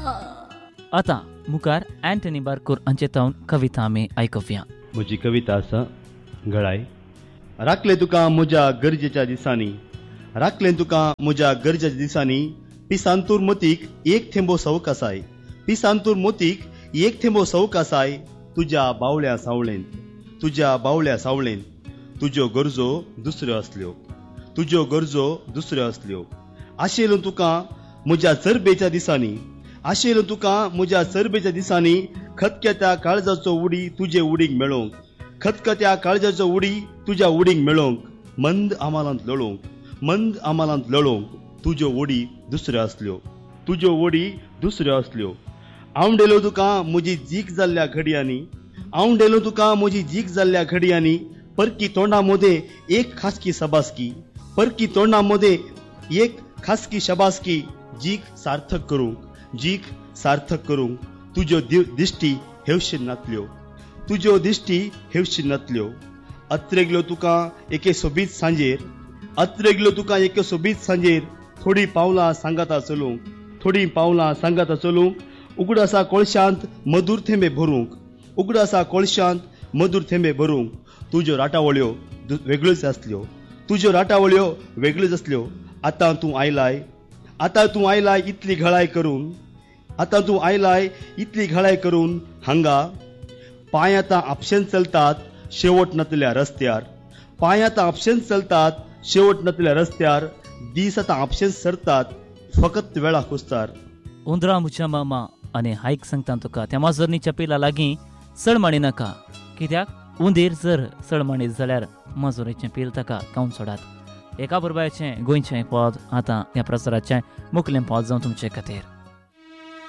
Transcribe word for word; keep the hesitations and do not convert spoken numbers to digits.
आता मुखार अँटनी बारकूर हांचे तावन कविता आमी आयकुया. म्हजी कविता आसा गळाय. राखले तुका म्हज्या गरजेच्या दिसांनी, राखले तुका म्हज्या गरजेच्या दिसांनी, पिसांतूर मोतीक एक थेंबो सवक आसाय, पिसांतूर मोतीक एक थेंबो सवक आसाय, तुज्या बावळ्या सावळेन, तुज्या बावळ्या सावळेन. तुज्यो गरजो दुसऱ्यो असल्यो, तुज्यो गरजो दुसऱ्यो असल्यो. आशेलो तुका म्हज्या चरबेच्या दिसांनी, आशेलो तुका म्हज्या चरबेच्या दिसांनी, खतखत्या काळजाचो उडी तुजे उडीक मेळोवंक, खतखत्या काळजाचो उडी तुज्या उडीक मेळोवंक, मंद आमालांत लळोवंक, मंद आमालांत लळोवंक. तुज्यो ओडी दुसऱ्यो असल्यो, तुज्यो ओडी दुसऱ्यो असल्यो. आवंडेलो तुका म्हजी जीक जाल्ल्या घडयांनी, आवंडेलो तुका म्हजी जीक जाल्ल्या घडयांनी, परकी तोंडा मदे एक खासकी सबासकी, परकी तोंडा मदे एक खासकी शबासकी. जीक सार्थक करूंक, जीक सार्थक करूंक. तुज्यो दिश्टी हेवशीन नातल्यो, तुज्यो दिश्टी हेवशीन नातल्यो. अत्रेगलो तुका एके सोबीत सांजेर, अत्रेगलो तुका एके सोबीत सांजेर, थोडी पावलां सांगाता चलूंक, थोडी पावलां सांगाता चलूंक. उगडासा कोळशांत मधुर थेंबे भरूंक, उगडासा कोळशांत मधुर थेंबे भरूंक. तुज्यो राटावळ्यो वेगळ्योच आसल्यो, तुज्यो राटावळ्यो वेगळ्योच आसल्यो. आतां तूं आयलाय, आतां तूं आयलाय इतली घळाय करून, आतां तूं आयलाय इतली घळाय करून. हांगा पांय आतां आपशेन चलतात शेवट नातल्या रस्त्यार, पांय आतां आपशेन चलतात शेवट नातल्या रस्त्यार. दीस आतां आपशेन सरतात फकत वेळा कुस्तार. उंदरा मुच्या मामा आनी हायक सांगता तुका त्या माजरनीच्या पिला लागीं चड माणी नाका, कित्याक उंदीर जर चड माणीत जाल्यार माजोरेचें पील ताका खावन सोडात. एका बरोबरचें गोंयचें पद आतां ह्या प्रसाराचें मुखेलें पद जावन तुमचे खातीर.